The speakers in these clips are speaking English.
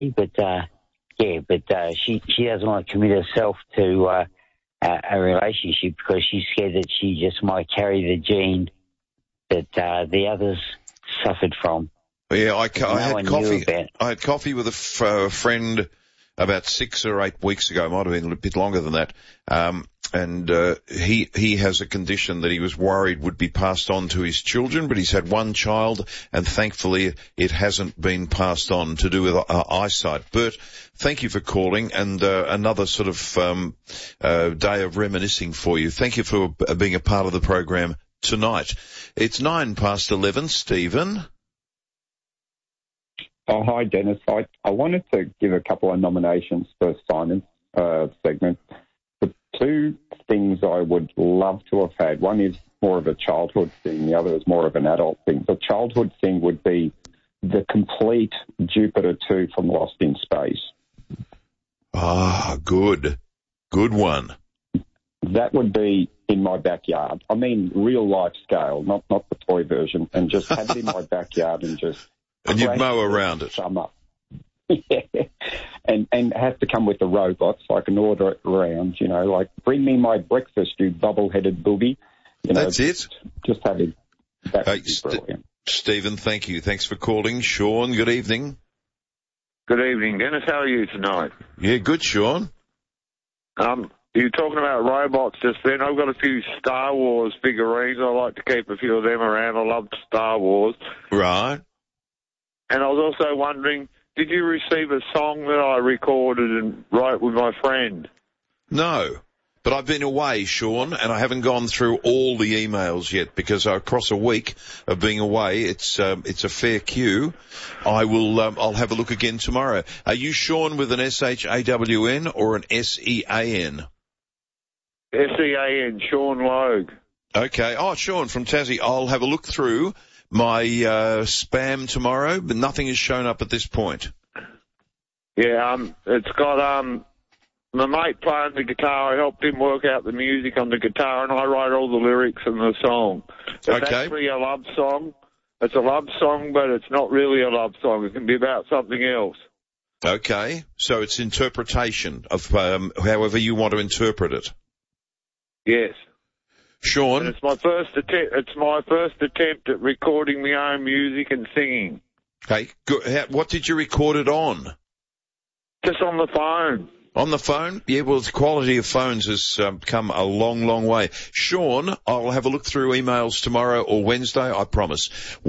she doesn't want to commit herself to a relationship because she's scared that she just might carry the gene that the others suffered from. Yeah, I had coffee with a friend about 6 or 8 weeks ago. Might have been a bit longer than that. He has a condition that he was worried would be passed on to his children, but he's had one child, and thankfully it hasn't been passed on, to do with eyesight. Bert, thank you for calling, and another sort of day of reminiscing for you. Thank you for being a part of the program tonight. It's 11:09. Stephen. Oh, hi, Dennis. I wanted to give a couple of nominations for Simon's segment. The two things I would love to have had, one is more of a childhood thing, the other is more of an adult thing. The childhood thing would be the complete Jupiter 2 from Lost in Space. Ah, good. Good one. That would be in my backyard. I mean, real life scale, not the toy version, and just have it in my backyard and just... And you'd mow around it. Summer. Yeah. And have to come with the robot so I can order it around, like, bring me my breakfast, you bubble-headed booby. That's it. Just having that would be brilliant. Stephen, thank you. Thanks for calling. Sean, good evening. Good evening, Dennis. How are you tonight? Yeah, good, Sean. You were talking about robots just then. I've got a few Star Wars figurines. I like to keep a few of them around. I love Star Wars. Right. And I was also wondering, did you receive a song that I recorded and wrote with my friend? No, but I've been away, Sean, and I haven't gone through all the emails yet because across a week of being away, it's a fair queue. I'll have a look again tomorrow. Are you Sean with an S-H-A-W-N or an S-E-A-N? S-E-A-N, Sean Logue. Okay. Oh, Sean from Tassie. I'll have a look through my spam tomorrow, but nothing has shown up at this point. Yeah, it's got my mate playing the guitar. I helped him work out the music on the guitar, and I write all the lyrics in the song. It's actually a love song. It's a love song, but it's not really a love song. It can be about something else. Okay, so it's interpretation of however you want to interpret it. Yes. Sean? And it's my first attempt at recording my own music and singing. Okay, good. What did you record it on? Just on the phone. On the phone? Yeah, well, the quality of phones has come a long, long way. Sean, I'll have a look through emails tomorrow or Wednesday, I promise.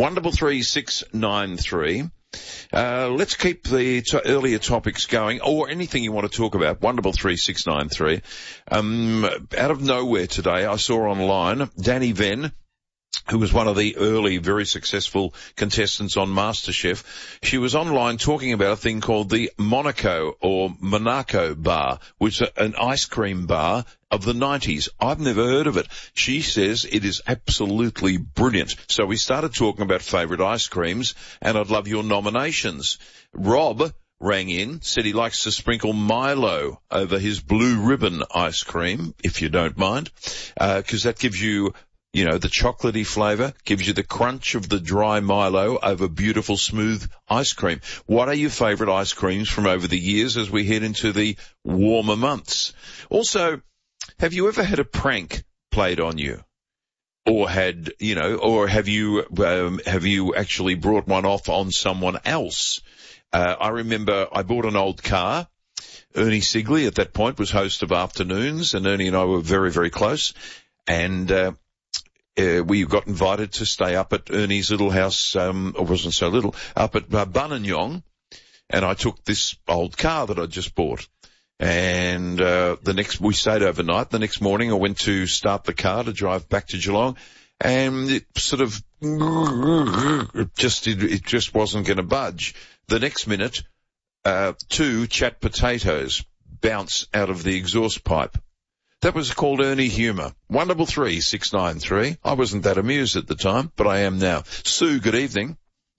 133-693. Let's keep the earlier topics going, or anything you want to talk about. 133-693. Out of nowhere today, I saw online Danny Venn, who was one of the early, very successful contestants on MasterChef. She was online talking about a thing called the Monaco bar, which is an ice cream bar of the 90s. I've never heard of it. She says it is absolutely brilliant. So we started talking about favourite ice creams, and I'd love your nominations. Rob rang in, said he likes to sprinkle Milo over his blue ribbon ice cream, if you don't mind, 'cause that gives you, the chocolatey flavour, gives you the crunch of the dry Milo over beautiful, smooth ice cream. What are your favourite ice creams from over the years as we head into the warmer months? Also, have you ever had a prank played on you? Or or have you actually brought one off on someone else? I remember I bought an old car. Ernie Sigley at that point was host of Afternoons, and Ernie and I were very, very close. And, we got invited to stay up at Ernie's little house, it wasn't so little, up at Buninyong, and I took this old car that I just bought. And we stayed overnight. The next morning I went to start the car to drive back to Geelong, and it sort of it just wasn't going to budge. The next minute, 2 chat potatoes bounce out of the exhaust pipe. That was called Ernie Humour. 133-693. I wasn't that amused at the time, but I am now. Sue, good evening.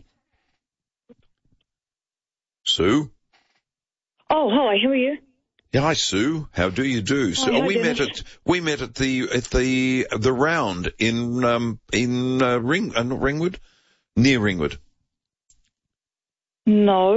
Sue? Oh, hi, how are you? Yeah, hi, Sue. How do you do? So Hi, we met at the round in Ringwood? Near Ringwood. No.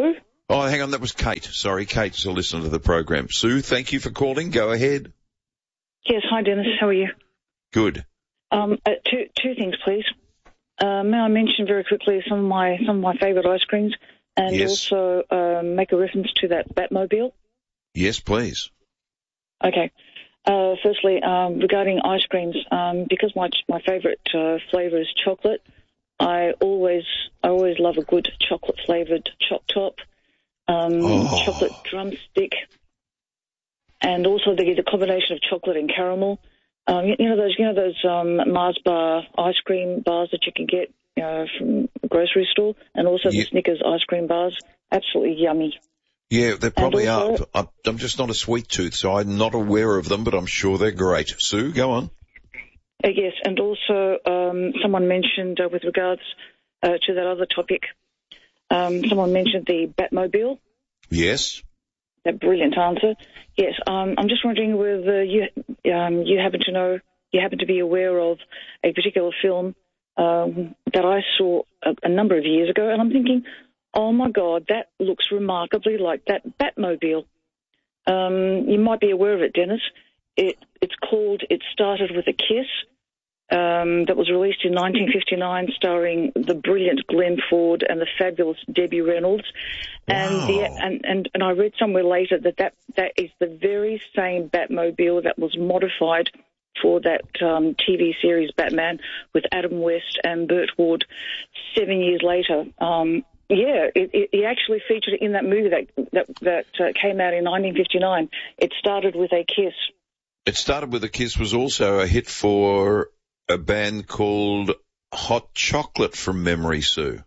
Oh, hang on, that was Kate. Sorry, Kate's a listener to the program. Sue, thank you for calling. Go ahead. Yes, hi Dennis, how are you? Good. Two things, please. May I mention very quickly some of my favourite ice creams, and also make a reference to that Batmobile? Yes, please. Okay. Firstly, regarding ice creams, because my favourite flavour is chocolate, I always love a good chocolate flavoured Choc Top, chocolate drumstick, and also the combination of chocolate and caramel. You know those Mars bar ice cream bars that you can get from the grocery store, and also the Snickers ice cream bars. Absolutely yummy. Yeah, they probably are. I'm just not a sweet tooth, so I'm not aware of them, but I'm sure they're great. Sue, go on. Yes, and also someone mentioned with regards to that other topic, someone mentioned the Batmobile. Yes. That brilliant answer. Yes, I'm just wondering whether you happen to be aware of a particular film that I saw a number of years ago, and I'm thinking, oh my God, that looks remarkably like that Batmobile. You might be aware of it, Dennis. It's called It Started With a Kiss. That was released in 1959, starring the brilliant Glenn Ford and the fabulous Debbie Reynolds. Wow. And I read somewhere later that is the very same Batmobile that was modified for that TV series Batman with Adam West and Burt Ward 7 years later. He actually featured in that movie that came out in 1959. It Started With a Kiss. It Started With a Kiss was also a hit for a band called Hot Chocolate from memory, Sue.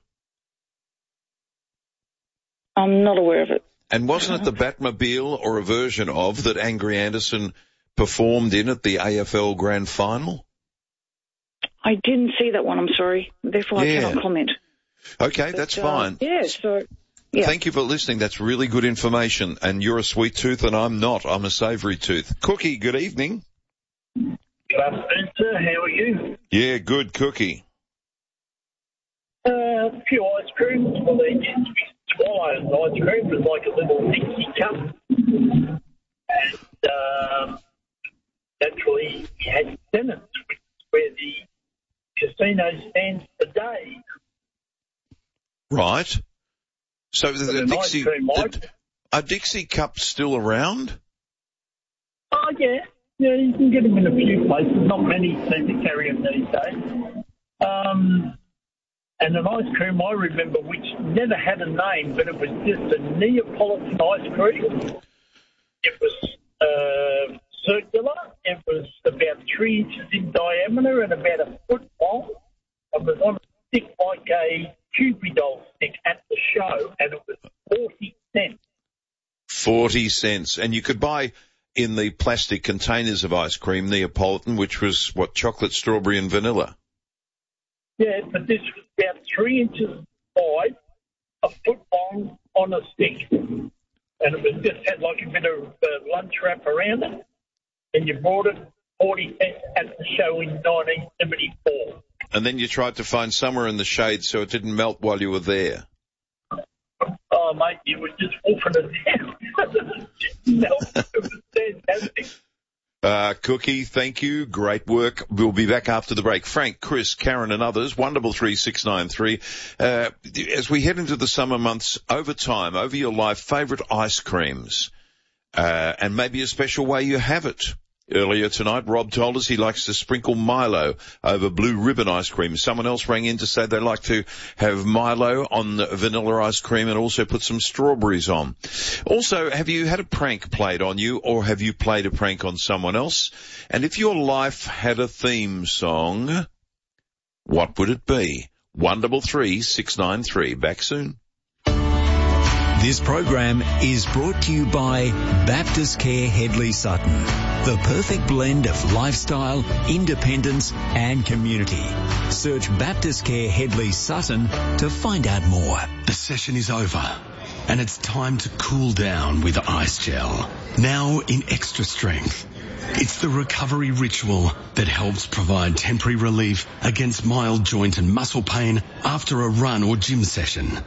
I'm not aware of it. And wasn't it the Batmobile or a version of that Angry Anderson performed in at the AFL Grand Final? I didn't see that one, I'm sorry. Therefore, I cannot comment. Okay, that's fine. Thank you for listening. That's really good information. And you're a sweet tooth and I'm not. I'm a savoury tooth. Cookie, good evening. Good afternoon, sir. How are you? Yeah, good, Cookie. A few ice creams. Well, they used to be Swallow's ice cream. It was like a little Dixie cup. And naturally, we had Simmons, which is where the casino stands today. Right. So are Dixie cups still around? Oh, yeah. Yeah, you can get them in a few places. Not many seem to carry them these days. And an ice cream I remember which never had a name, but it was just a Neapolitan ice cream. It was circular. It was about 3 inches in diameter and about a foot long. It was on a stick like a Cupid doll stick at the show, and it was 40 cents. 40 cents. And you could buy in the plastic containers of ice cream Neapolitan, which was, chocolate, strawberry and vanilla? Yeah, but this was about 3 inches wide, a foot long on a stick. And it was just had like a bit of lunch wrap around it. And you bought it 40 cents at the show in 1974. And then you tried to find somewhere in the shade so it didn't melt while you were there. Oh, mate, you were just wolfing it down. It was fantastic. Cookie, thank you. Great work. We'll be back after the break. Frank, Chris, Karen and others, 133-693. As we head into the summer months, over your life, favourite ice creams, and maybe a special way you have it. Earlier tonight, Rob told us he likes to sprinkle Milo over Blue Ribbon ice cream. Someone else rang in to say they like to have Milo on vanilla ice cream and also put some strawberries on. Also, have you had a prank played on you, or have you played a prank on someone else? And if your life had a theme song, what would it be? 133-693. Back soon. This program is brought to you by Baptist Care Hedley Sutton, the perfect blend of lifestyle, independence and community. Search Baptist Care Hedley Sutton to find out more. The session is over and it's time to cool down with Ice Gel, now in extra strength. It's the recovery ritual that helps provide temporary relief against mild joint and muscle pain after a run or gym session.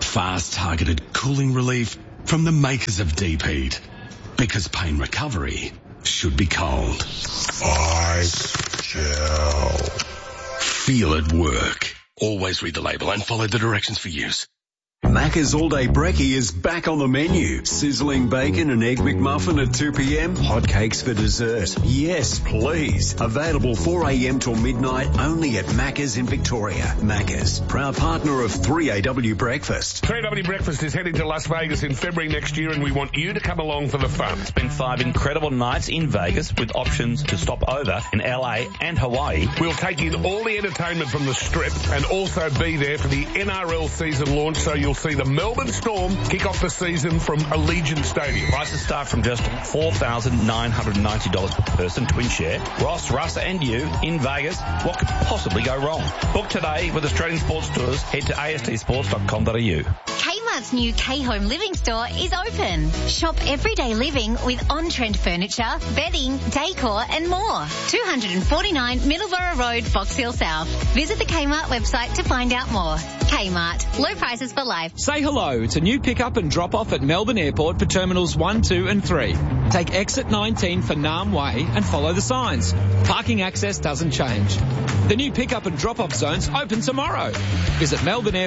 fast targeted cooling relief from the makers of Deep Heat. Because pain recovery should be cold. Ice Gel. Feel it work. Always read the label and follow the directions for use. Macca's All Day Brekkie is back on the menu. Sizzling bacon and egg McMuffin at 2 p.m. Hotcakes for dessert. Yes, please. Available 4 a.m. till midnight only at Macca's in Victoria. Macca's, proud partner of 3AW Breakfast. 3AW Breakfast is heading to Las Vegas in February next year, and we want you to come along for the fun. Spend 5 incredible nights in Vegas with options to stop over in LA and Hawaii. We'll take in all the entertainment from the Strip and also be there for the NRL season launch, so you'll see the Melbourne Storm kick off the season from Allegiant Stadium. Prices start from just $4,990 per person, twin share. Ross, Russ and you in Vegas. What could possibly go wrong? Book today with Australian Sports Tours. Head to astsports.com.au. Kmart's new K-Home Living store is open. Shop everyday living with on-trend furniture, bedding, decor and more. 249 Middleborough Road, Fox Hill South. Visit the Kmart website to find out more. Kmart. Low prices for life. Say hello. It's a new pick-up and drop-off at Melbourne Airport for Terminals 1, 2 and 3. Take exit 19 for Nam Way and follow the signs. Parking access doesn't change. The new pick-up and drop-off zones open tomorrow. Visit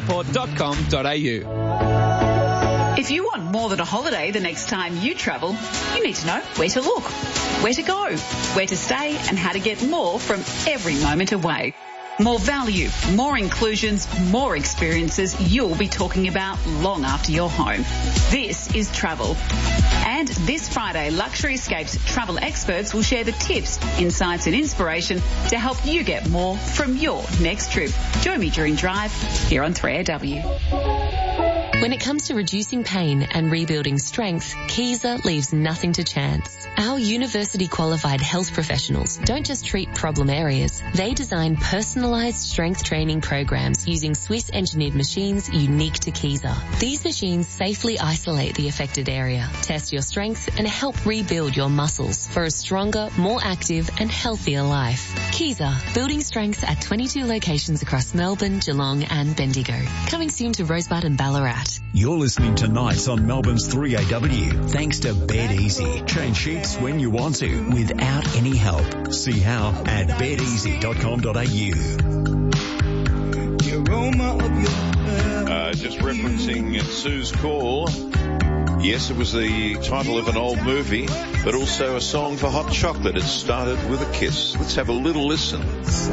melbourneairport.com.au. If you want more than a holiday the next time you travel, you need to know where to look, where to go, where to stay and how to get more from every moment away. More value, more inclusions, more experiences you'll be talking about long after you're home. This is travel. And this Friday, Luxury Escapes travel experts will share the tips, insights and inspiration to help you get more from your next trip. Join me during Drive here on 3AW. When it comes to reducing pain and rebuilding strength, Kaiser leaves nothing to chance. Our university-qualified health professionals don't just treat problem areas. They design personalized strength training programs using Swiss-engineered machines unique to Kaiser. These machines safely isolate the affected area, test your strength, and help rebuild your muscles for a stronger, more active, and healthier life. Kaiser, building strength at 22 locations across Melbourne, Geelong, and Bendigo. Coming soon to Rosebud and Ballarat. You're listening to Nights on Melbourne's 3AW, thanks to Bed Easy. Change sheets when you want to, without any help. See how at bedeasy.com.au. Just referencing Sue's call. Yes, it was the title of an old movie, but also a song for hot chocolate. It started with a kiss. Let's have a little listen.